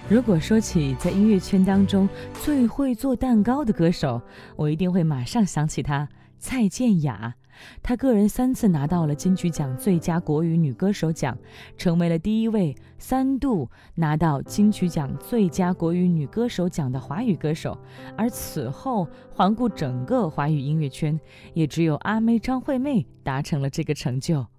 如果说起在音乐圈当中最会做蛋糕的歌手，我一定会马上想起她，蔡健雅。她个人3次拿到了金曲奖最佳国语女歌手奖，成为了第一位3度拿到金曲奖最佳国语女歌手奖的华语歌手。而此后环顾整个华语音乐圈，也只有阿妹张惠妹达成了这个成就。